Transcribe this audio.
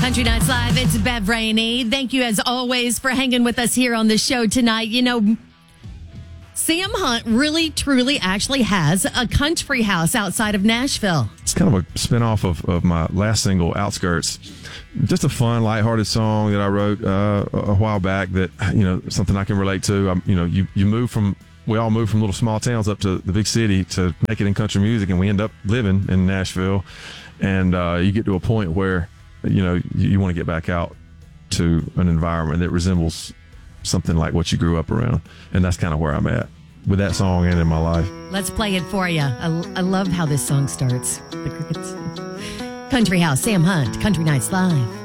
Country Nights Live, it's Bev Rainey. Thank you, as always, for hanging with us here on the show tonight. You know, Sam Hunt really, truly actually has a country house outside of Nashville. It's kind of a spinoff of my last single, Outskirts. Just a fun, lighthearted song that I wrote a while back that, you know, something I can relate to. We all move from little small towns up to the big city to make it in country music, and we end up living in Nashville. And you get to a point where, you know, you want to get back out to an environment that resembles something like what you grew up around. And that's kind of where I'm at with that song and in my life. Let's play it for you. I love how this song starts. The Crickets. Country House, Sam Hunt, Country Nights Live.